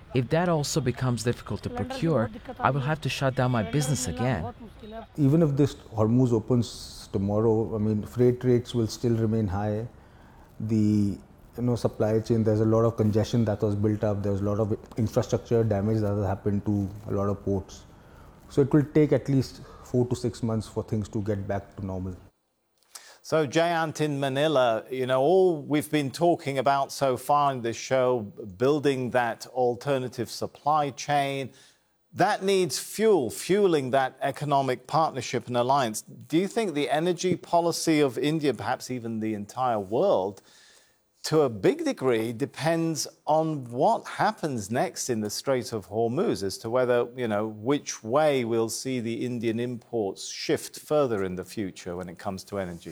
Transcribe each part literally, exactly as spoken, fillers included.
If that also becomes difficult to procure, I will have to shut down my business again. Even if this Hormuz opens tomorrow, I mean, freight rates will still remain high. The you know supply chain, there's a lot of congestion that was built up. There's a lot of infrastructure damage that has happened to a lot of ports. So it will take at least four to six months for things to get back to normal. So, Jayant, in Manila, you know, all we've been talking about so far in this show, building that alternative supply chain, that needs fuel, fueling that economic partnership and alliance. Do you think the energy policy of India, perhaps even the entire world, to a big degree depends on what happens next in the Strait of Hormuz as to whether, you know, which way we'll see the Indian imports shift further in the future when it comes to energy?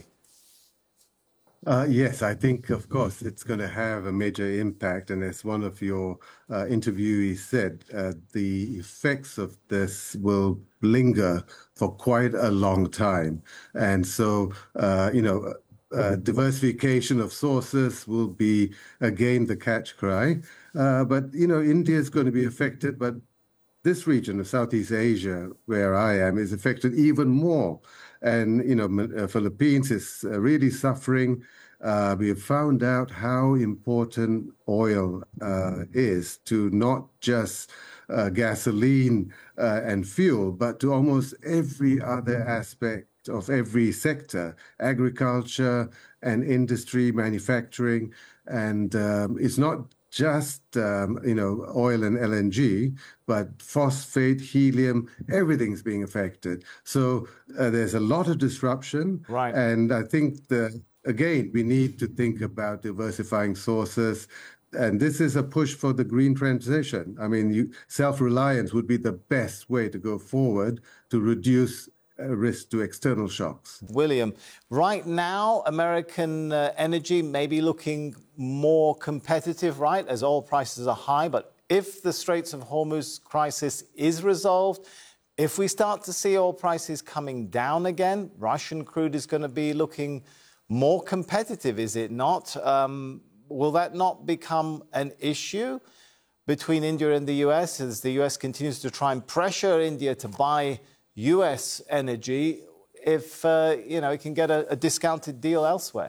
Uh, yes, I think, of course, it's going to have a major impact. And as one of your uh, interviewees said, uh, the effects of this will linger for quite a long time. And so, uh, you know, uh, diversification of sources will be, again, the catch cry. Uh, but, you know, India is going to be affected. But this region of Southeast Asia, where I am, is affected even more. And, you know, Philippines is really suffering. Uh, we have found out how important oil uh, is to not just uh, gasoline uh, and fuel, but to almost every other aspect of every sector, agriculture and industry, manufacturing. And um, it's not just, um, you know, oil and L N G, but phosphate, helium, everything's being affected. So uh, there's a lot of disruption. Right. And I think, the, again, we need to think about diversifying sources. And this is a push for the green transition. I mean, you, self-reliance would be the best way to go forward to reduce Uh, risk to external shocks. William, right now, American uh, energy may be looking more competitive, right, as oil prices are high. But if the Straits of Hormuz crisis is resolved, if we start to see oil prices coming down again, Russian crude is going to be looking more competitive, is it not? Um, will that not become an issue between India and the U S as the U S continues to try and pressure India to buy U S energy if, uh, you know, it can get a, a discounted deal elsewhere?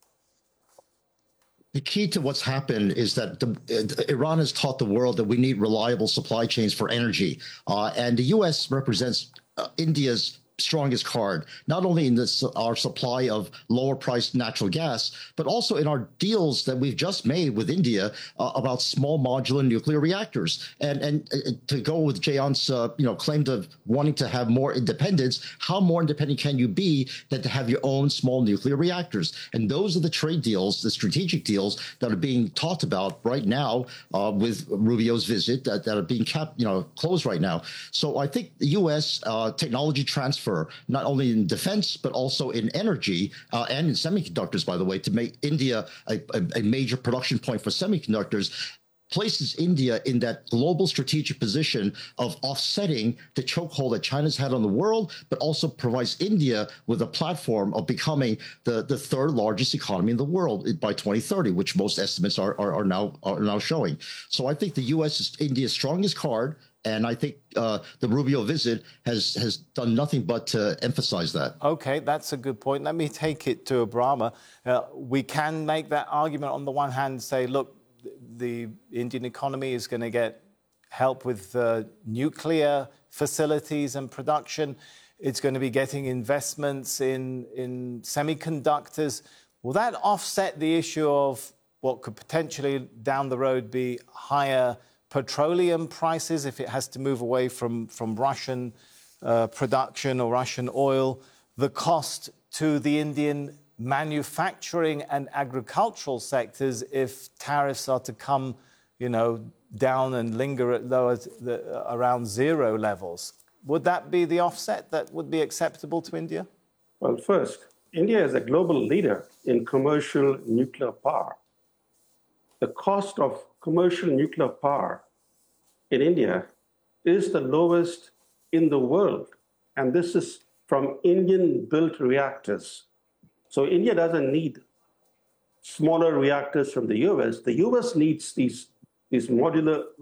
The key to what's happened is that the, uh, Iran has taught the world that we need reliable supply chains for energy. Uh, and the U S represents uh, India's strongest card, not only in this, our supply of lower priced natural gas, but also in our deals that we've just made with India uh, about small modular nuclear reactors. And and uh, to go with Jayant's uh, you know, claim to wanting to have more independence, how more independent can you be than to have your own small nuclear reactors? And those are the trade deals, the strategic deals that are being talked about right now uh, with Rubio's visit that, that are being kept, you know, closed right now. So I think the U S uh, technology transfer, not only in defense, but also in energy uh, and in semiconductors, by the way, to make India a, a, a major production point for semiconductors, places India in that global strategic position of offsetting the chokehold that China's had on the world, but also provides India with a platform of becoming the, the third largest economy in the world by twenty thirty, which most estimates are, are, are, now, are now showing. So I think the U S is India's strongest card. And I think uh, the Rubio visit has, has done nothing but to emphasize that. OK, that's a good point. Let me take it to Abrama. Uh, we can make that argument on the one hand, say, look, the Indian economy is going to get help with uh, nuclear facilities and production. It's going to be getting investments in, in semiconductors. Will that offset the issue of what could potentially down the road be higher petroleum prices if it has to move away from, from Russian uh, production or Russian oil, the cost to the Indian manufacturing and agricultural sectors if tariffs are to come, you know, down and linger at lower, the, around zero levels? Would that be the offset that would be acceptable to India? Well, first, India is a global leader in commercial nuclear power. The cost of commercial nuclear power in India is the lowest in the world. And this is from Indian-built reactors. So India doesn't need smaller reactors from the U S. The U S needs these, these modular